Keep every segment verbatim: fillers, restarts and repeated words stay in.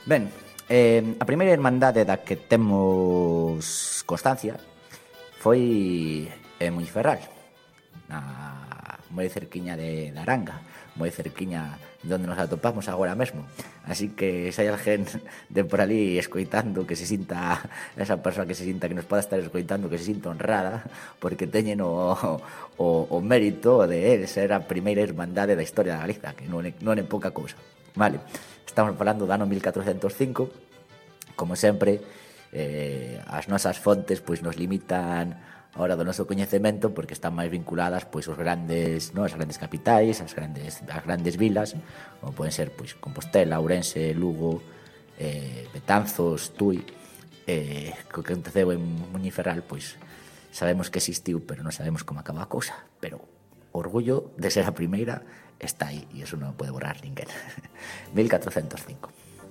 Ben, eh, a primeira irmandade da que temos constancia foi en Muñiferral, na moi cerquiña de, de Aranga, moi cerquiña de onde nos atopamos agora mesmo. Así que se hai alguén de por ali escoitando, que se sinta, esa persoa que se sinta, que nos poda estar escoitando, que se sinta honrada, porque teñen o, o, o mérito de él ser a primeira irmandade da historia da Galiza, que non é, non é pouca cousa. Vale, estamos falando do ano mil catrocentos cinco, como sempre, eh, as nosas fontes pois nos limitan a hora do noso coñecemento porque están máis vinculadas pois aos grandes, no, as grandes capitais, as grandes as grandes vilas, como poden ser pois Compostela, Ourense, Lugo, eh, Betanzos, Tui, eh, co que aconteceu en Muñiferral, pois sabemos que existiu, pero non sabemos como acaba a cousa, pero o orgullo de ser a primeira está aí, e iso non pode borrar ninguén. mil catrocentos cinco.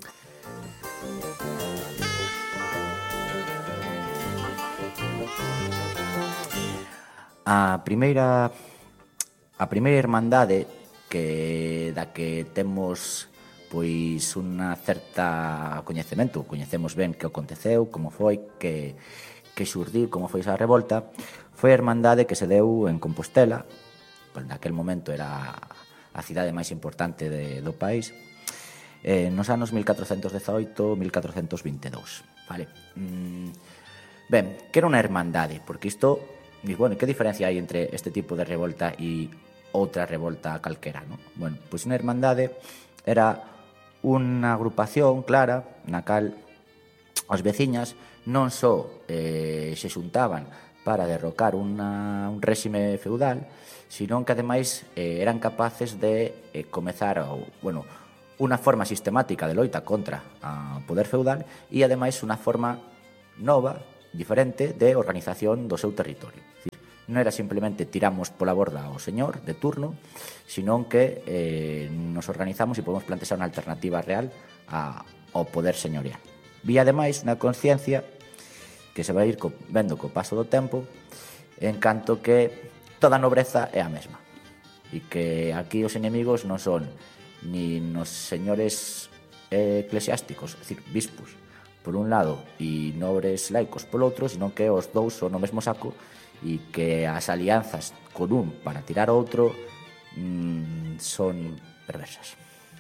A primeira a primeira irmandade que da que temos pois unha certa coñecemento, coñecemos ben que aconteceu, como foi, que que xurdiu, como foi esa revolta, foi a irmandade que se deu en Compostela, pois naquel momento era a cidade máis importante de, do país, eh, nos anos mil catrocentos dezaoito a mil catrocentos vinte e dous. Vale. Mm, ben, que era unha irmandade? Porque isto, e, bueno, que diferencia hai entre este tipo de revolta e outra revolta calquera, non? Bueno, pois unha irmandade era unha agrupación clara na cal as veciñas non só eh, se xuntaban para derrocar unha, un réxime feudal, sino que ademais eh, eran capaces de eh, comezar o, bueno, unha forma sistemática de loita contra o poder feudal e ademais unha forma nova, diferente, de organización do seu territorio. Non era simplemente tiramos pola borda ao señor de turno, sino que eh, nos organizamos e podemos plantear unha alternativa real a, ao poder señorial. Vi ademais unha conciencia que se vai ir co, vendo co paso do tempo, en canto que toda a nobreza é a mesma, e que aquí os enemigos non son ni nos señores eh, eclesiásticos, é dicir, bispos, por un lado, e nobres laicos polo outro, sino que os dous son o mesmo saco, e que as alianzas con un para tirar outro mmm, son perversas.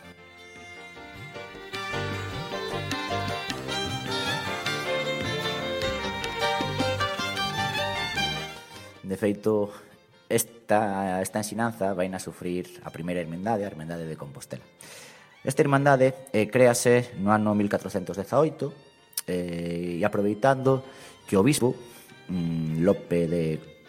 De feito, esta, esta ensinanza vai a sufrir a primeira irmandade, a Irmandade de Compostela. Esta irmandade eh, créase no ano mil catrocentos dezaoito eh, e aproveitando que o bispo mmm, Lope de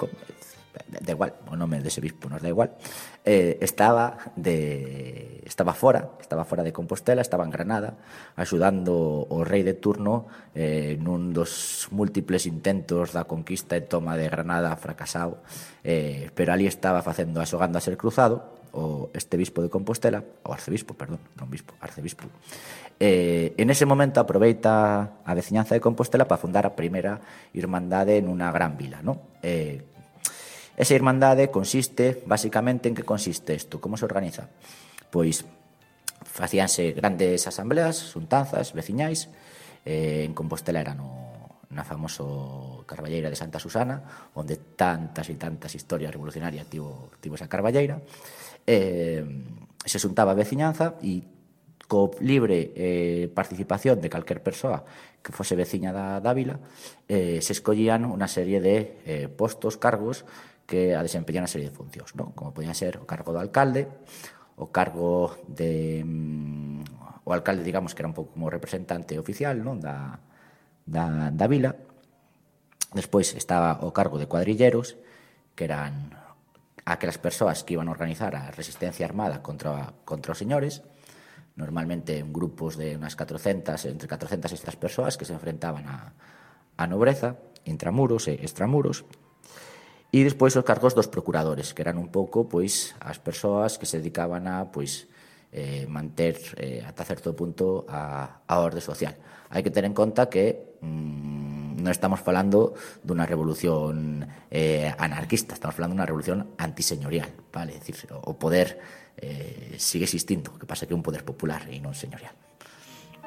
da igual, o nome dese bispo nos da igual, eh, estaba de estaba fora, estaba fora de Compostela, estaba en Granada, axudando o rei de turno eh, nun dos múltiples intentos da conquista e toma de Granada fracasado, eh, pero ali estaba facendo, axogando a ser cruzado, o este bispo de Compostela, o arcebispo, perdón, non bispo, arcebispo. Eh, en ese momento aproveita a veciñanza de Compostela para fundar a primeira irmandade nunha gran vila, non? Eh, Esa irmandade consiste, basicamente, en que consiste isto? Como se organiza? Pois facíanse grandes asambleas, xuntanzas, veciñais, eh, en Compostela era no, na famoso Carballeira de Santa Susana, onde tantas e tantas historias revolucionarias tivo, tivo esa Carballeira, eh, se xuntaba a veciñanza e co libre eh, participación de calquer persoa que fose veciña da, da vila, eh, se escollían unha serie de eh, postos, cargos, que a desempeñar unha serie de funcións, non? Como podían ser o cargo do alcalde, o cargo de mm, o alcalde, digamos, que era un pouco como representante oficial, non? Da, da, da vila. Despois estaba o cargo de cuadrilleros, que eran aquelas persoas que iban a organizar a resistencia armada contra, contra os señores, normalmente en grupos de unas catrocentas, entre catrocentas e seiscentas persoas que se enfrentaban a, a nobreza, intramuros e extramuros. E despois os cargos dos procuradores, que eran un pouco pois as persoas que se dedicaban a pois eh, manter eh, ata certo punto a, a orde social. Hai que ter en conta que mmm, non estamos falando dunha revolución eh, anarquista, estamos falando dunha revolución antiseñorial, vale? É dicir, o poder eh, sigue existindo, que pasa que é un poder popular e non señorial.